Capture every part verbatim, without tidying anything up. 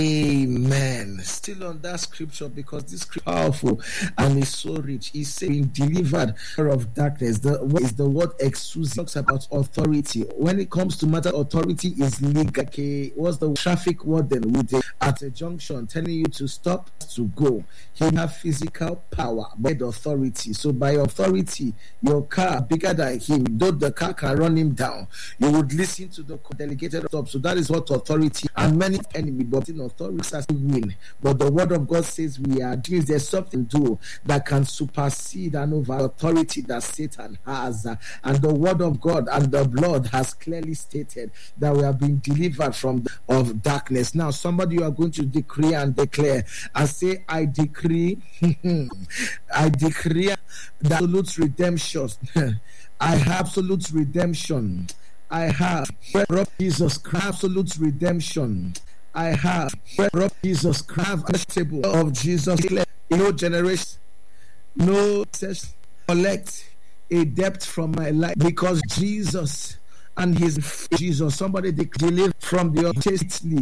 Amen. Still on that scripture, because this scripture is powerful and is so rich. He's saying delivered of darkness. The what is the word exousia talks about authority. When it comes to matter, authority is legal. Okay, what's the traffic warden with it at a junction telling you to stop, to go? He have physical power, but authority. So by authority, your car bigger than him, though the car can run him down, you would listen to the delegated stop. So that is what authority. And many enemy, but in authority has to win. But the word of God says we are doing. There's something to do that can supersede and over authority that Satan has. And the word of God and the blood has clearly stated that we have been delivered from the, of darkness. Now, somebody, you are going to decree and declare and say, I decree, I decree the absolute redemption. I have absolute redemption. I have Jesus Christ, absolute redemption. I have Jesus Christ, of Jesus. No generation, no such collect a debt from my life, because Jesus and his Jesus, somebody delivered from the unchastely.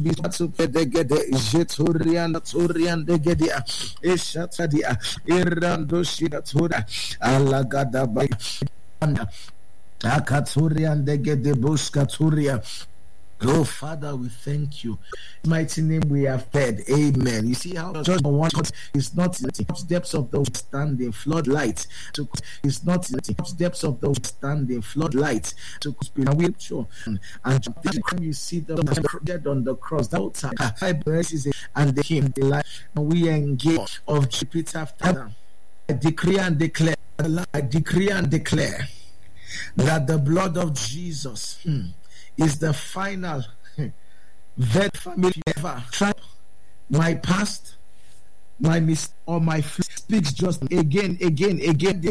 Oh, Father, we thank you. In mighty name we have fed. Amen. You see how just one is not in the depths of the standing floodlight. To it's not in the depths of the standing floodlight. To and we sure. And when you see the dead on the cross, that high blesses and the him the life, and we engage of Peter after. I decree and declare. I decree and declare that the blood of Jesus hmm, is the final vet family ever. My past, my mis or my speaks just again, again, again.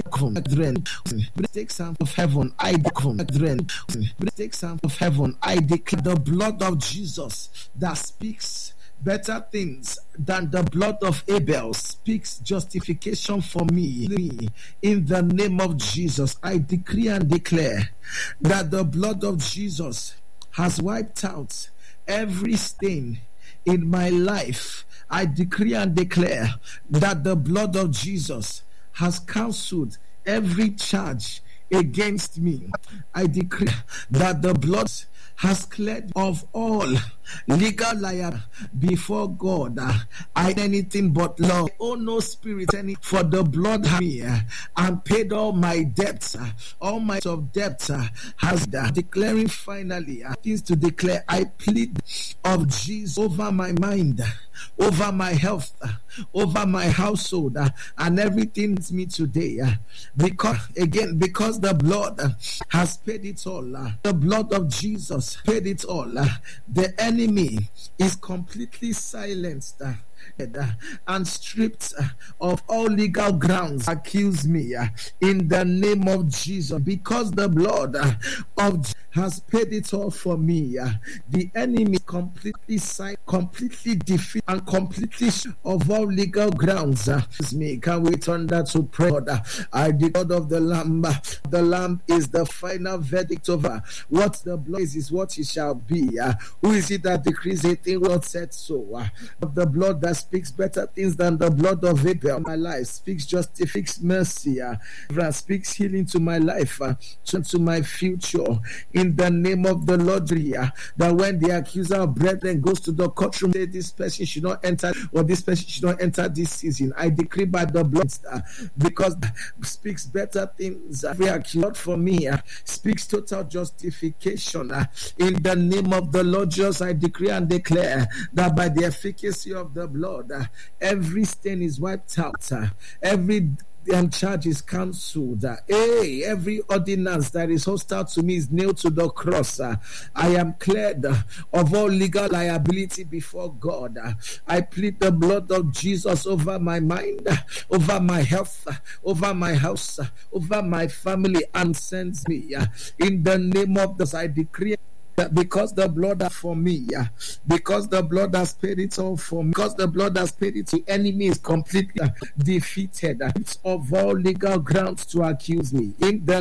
Take some of heaven. I declare take some of heaven. I declare the blood of Jesus that speaks better things than the blood of Abel, speaks justification for me. In the name of Jesus, I decree and declare that the blood of Jesus has wiped out every stain in my life. I decree and declare that the blood of Jesus has cancelled every charge against me. I decree that the blood has cleared of all legal liar before God. I anything but love. Oh no spirit any for the blood me and paid all my debts. All my of debts has done. Declaring finally things to declare. I plead of Jesus over my mind, over my health, over my household, and everything is me today. Because again, because the blood has paid it all. The blood of Jesus paid it all. The enemy is completely silenced and stripped of all legal grounds accuse me in the name of Jesus, because the blood of has paid it all for me. The enemy completely silenced, completely defeated, and completely of all legal grounds. Me, can we turn that to prayer? I the blood of the Lamb. The Lamb is the final verdict over what the blood is, is what it shall be. Who is it that decrees a thing? What said so? Of the blood that speaks better things than the blood of Abel. My life speaks justice, speaks mercy, uh, speaks healing to my life, uh, to, to my future. In the name of the Lord, uh, that when the accuser of brethren goes to the courtroom, say this person should not enter, or this person should not enter this season. I decree by the blood, uh, because speaks better things. Uh, every accuser for me uh, speaks total justification. Uh, in the name of the Lord Jesus, I decree and declare that by the efficacy of the blood, uh, every stain is wiped out, uh, every um, charge is cancelled. Uh, hey, every ordinance that is hostile to me is nailed to the cross. Uh, I am cleared uh, of all legal liability before God. Uh, I plead the blood of Jesus over my mind, uh, over my health, uh, over my house, uh, over my family, and sends me. Uh, in the name of this, I decree that because the blood has for me, uh, because the blood has paid it all for me, because the blood has paid it, the enemy is completely uh, defeated. Uh, it's of all legal grounds to accuse me. In the